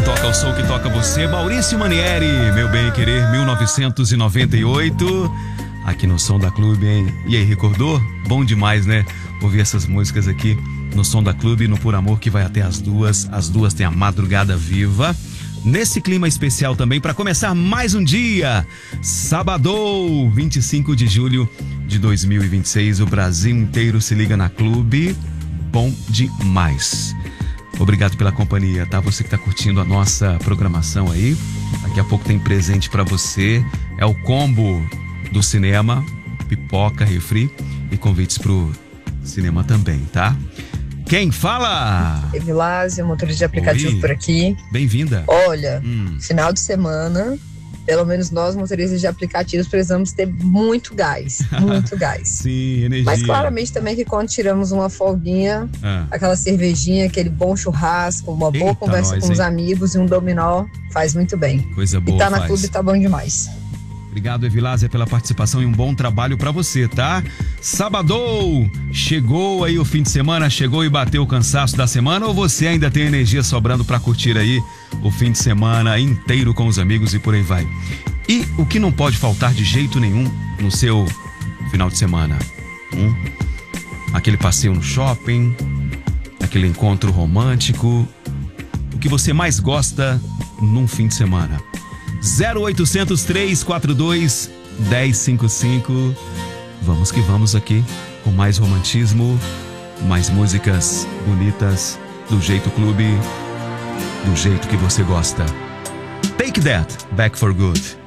toca o som que toca você. Maurício Manieri, Meu Bem Querer, 1998. Aqui no Som da Clube, hein? E aí, recordou? Bom demais, né? Ouvir essas músicas aqui no Som da Clube, no Por Amor, que vai até as duas. As duas tem a Madrugada Viva. Nesse clima especial também, para começar mais um dia. Sabadão, 25 de julho de 2026. O Brasil inteiro se liga na Clube. Bom demais. Obrigado pela companhia, tá? Você que tá curtindo a nossa programação aí. Daqui a pouco tem presente pra você. É o combo do cinema, pipoca, refri e convites pro cinema também, tá? Quem fala? Evilásio, motorista de aplicativo. Oi, por aqui. Bem-vinda. Olha, final de semana, pelo menos nós motoristas de aplicativos precisamos ter muito gás, muito gás. Sim, energia. Mas claramente também que quando tiramos uma folguinha, aquela cervejinha, aquele bom churrasco, uma boa conversa com os amigos e um dominó, faz muito bem. Coisa boa. E tá na Clube tá bom demais. Obrigado, Evilásio, pela participação e um bom trabalho pra você, tá? Sabadão! Chegou aí o fim de semana, chegou e bateu o cansaço da semana, ou você ainda tem energia sobrando pra curtir aí o fim de semana inteiro com os amigos e por aí vai? E o que não pode faltar de jeito nenhum no seu final de semana? Aquele passeio no shopping, aquele encontro romântico, o que você mais gosta num fim de semana? 0800 342 1055. Vamos que vamos aqui com mais romantismo, mais músicas bonitas, do jeito Clube, do jeito que você gosta. Take That, Back for Good.